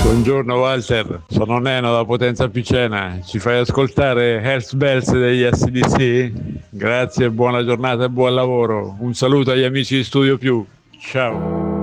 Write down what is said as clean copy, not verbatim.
Buongiorno Walter, sono Neno da Potenza Picena, ci fai ascoltare Health Bells degli SDC? Grazie, buona giornata e buon lavoro. Un saluto agli amici di Studio Più, ciao.